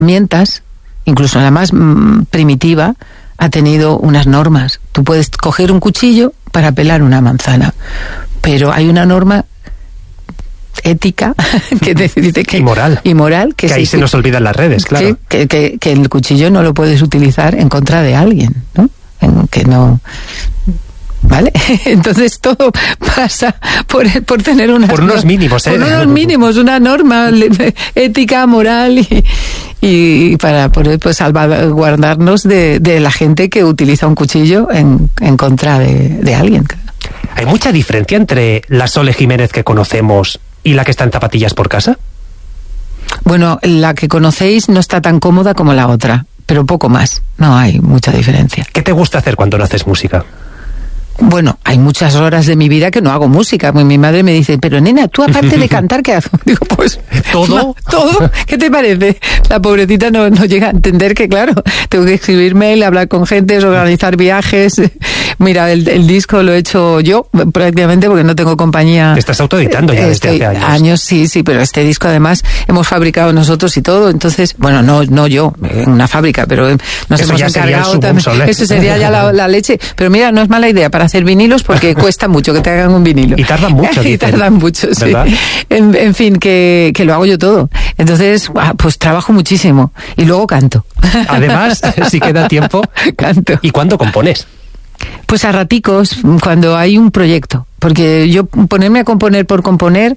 herramientas, incluso la más primitiva, ha tenido unas normas. Tú puedes coger un cuchillo para pelar una manzana, pero hay una norma ética que dice que y moral que ahí se nos olvidan las redes, claro, que el cuchillo no lo puedes utilizar en contra de alguien, ¿no? Que no, ¿vale? Entonces todo pasa por tener por unos mínimos, por unos mínimos, una norma ética, moral y para poder pues salvaguardarnos de la gente que utiliza un cuchillo en contra de alguien. ¿Hay mucha diferencia entre la Sole Jiménez que conocemos y la que está en zapatillas por casa? Bueno, la que conocéis no está tan cómoda como la otra, pero poco más. No hay mucha diferencia. ¿Qué te gusta hacer cuando no haces música? Bueno, hay muchas horas de mi vida que no hago música. Mi madre me dice, pero nena, tú aparte de cantar, ¿qué haces? Digo, pues... ¿Todo? ¿Todo? ¿Qué te parece? La pobrecita no llega a entender que, claro, tengo que escribir mail, hablar con gente, organizar viajes. Mira, el disco lo he hecho yo, prácticamente, porque no tengo compañía. Te estás autoeditando ya desde hace años. Sí, pero este disco además hemos fabricado nosotros y todo. Entonces, bueno, no yo, en una fábrica, pero nos eso hemos encargado también. Eso sería ya la leche. Pero mira, no es mala idea para hacer vinilos porque cuesta mucho que te hagan un vinilo. Y tardan mucho. Y tardan mucho, sí. En fin, que lo hago yo todo. Entonces, pues trabajo muchísimo. Y luego canto. Además, si queda tiempo, canto. ¿Y cuándo compones? Pues a raticos, cuando hay un proyecto. Porque yo ponerme a componer por componer,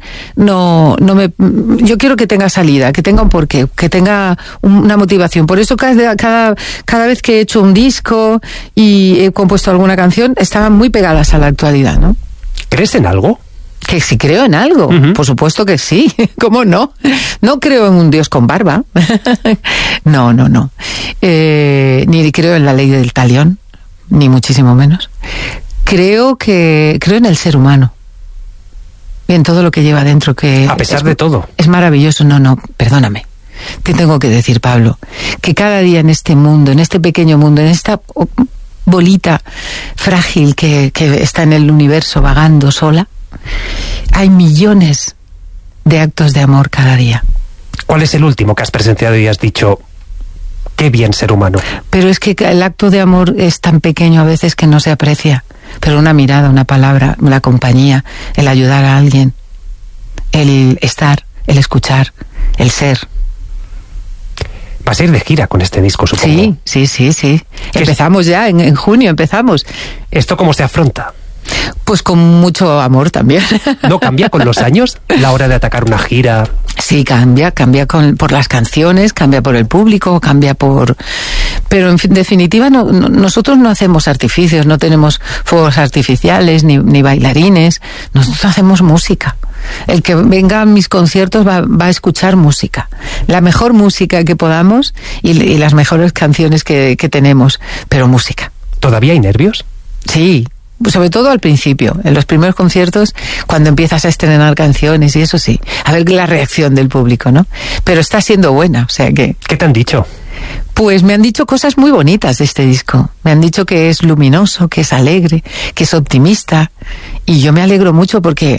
yo quiero que tenga salida, que tenga un porqué, que tenga una motivación. Por eso cada vez que he hecho un disco y he compuesto alguna canción, estaban muy pegadas a la actualidad, ¿no? ¿Crees en algo? Que si creo en algo, por supuesto que sí. ¿Cómo no? No creo en un Dios con barba. No. Ni creo en la ley del talión, ni muchísimo menos. Creo en el ser humano y en todo lo que lleva dentro, que a pesar de todo es maravilloso. No, perdóname, te tengo que decir, Pablo, que cada día en este mundo, en este pequeño mundo, en esta bolita frágil que está en el universo vagando sola, hay millones de actos de amor cada día. ¿Cuál es el último que has presenciado y has dicho, qué bien ser humano? Pero es que el acto de amor es tan pequeño a veces que no se aprecia. Pero una mirada, una palabra, la compañía, el ayudar a alguien, el estar, el escuchar, el ser. Vas a ir de gira con este disco, supongo. Sí. Empezamos ya, en junio empezamos. ¿Esto cómo se afronta? Pues con mucho amor también. ¿No cambia con los años la hora de atacar una gira? Sí, cambia por las canciones, cambia por el público, pero en definitiva nosotros no hacemos artificios, no tenemos fuegos artificiales ni bailarines, nosotros hacemos música. El que venga a mis conciertos va a escuchar música, la mejor música que podamos y las mejores canciones que tenemos, pero música. ¿Todavía hay nervios? Sí. Sobre todo al principio, en los primeros conciertos, cuando empiezas a estrenar canciones y eso sí, a ver la reacción del público, ¿no? Pero está siendo buena, o sea que... ¿Qué te han dicho? Pues me han dicho cosas muy bonitas de este disco. Me han dicho que es luminoso, que es alegre, que es optimista, y yo me alegro mucho porque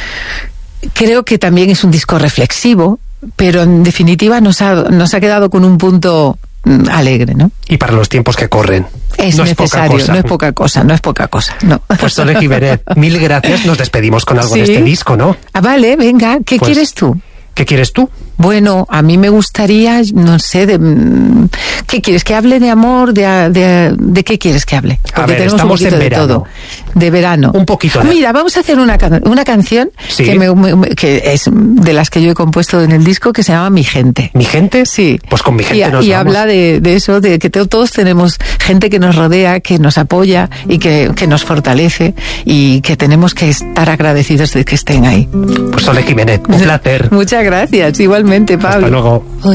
creo que también es un disco reflexivo, pero en definitiva nos ha quedado con un punto alegre, ¿no? Y para los tiempos que corren. Es necesario, no es poca cosa, no. Pues Sole Jiménez, mil gracias, nos despedimos con algo de este disco, ¿no? Vale, venga, ¿qué quieres tú? ¿Qué quieres tú? Bueno, a mí me gustaría, no sé, ¿qué quieres? ¿Que hable de amor? ¿De qué quieres que hable? Porque estamos en verano. De todo. De verano. Un poquito. Mira, vamos a hacer una canción que es de las que yo he compuesto en el disco, que se llama Mi Gente. ¿Mi Gente? Sí. Pues con Mi Gente nos vamos. Y habla de eso, de que todos tenemos gente que nos rodea, que nos apoya y que nos fortalece y que tenemos que estar agradecidos de que estén ahí. Pues Sole Jiménez, un placer. Muchas gracias, igualmente, Pablo. Hasta luego.